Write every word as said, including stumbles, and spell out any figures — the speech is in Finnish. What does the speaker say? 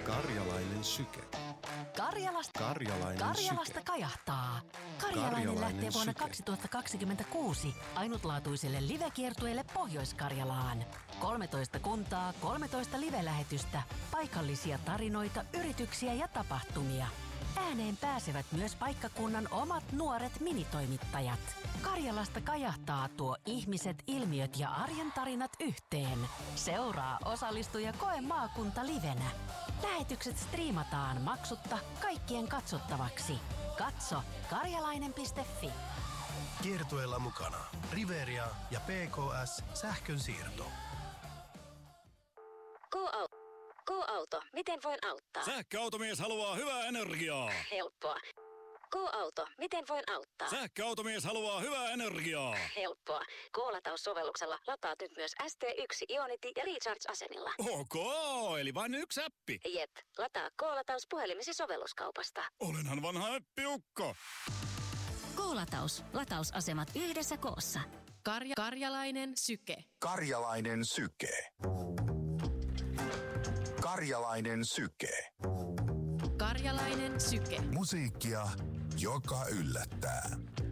Karjalainen syke. Karjalasta, Karjalainen Karjalasta syke. kajahtaa. Karjalainen, Karjalainen lähtee vuonna syke. kaksituhattakaksikymmentäkuusi ainutlaatuiselle livekiertueelle Pohjois-Karjalaan. kolmetoista kuntaa, kolmetoista live-lähetystä, paikallisia tarinoita, yrityksiä ja tapahtumia. Ääneen pääsevät myös paikkakunnan omat nuoret minitoimittajat. Karjalasta kajahtaa tuo ihmiset, ilmiöt ja arjen tarinat yhteen. Seuraa, osallistu ja koe maakunta livenä. Lähetykset striimataan maksutta kaikkien katsottavaksi. Katso karjalainen piste fi. Kiertueella mukana Riveria ja P K S Sähkönsiirto. Go-Auto. Go-Auto. Miten voin auttaa? Sähköautomies haluaa hyvää energiaa. Helppoa. Go-Auto. Miten voin auttaa? Sähköautomies haluaa hyvää energiaa. Helppoa. Go-lataussovelluksella lataat nyt myös S T yksi Ionity ja Recharge-asemilla. Ok, eli vain yksi appi. Jep. Lataa Go-lataus puhelimesi sovelluskaupasta. Olenhan vanha äppiukko. Go-lataus. Latausasemat yhdessä koossa. Karja, karjalainen syke. Karjalainen syke. Karjalainen syke. Karjalainen syke. Musiikkia, joka yllättää.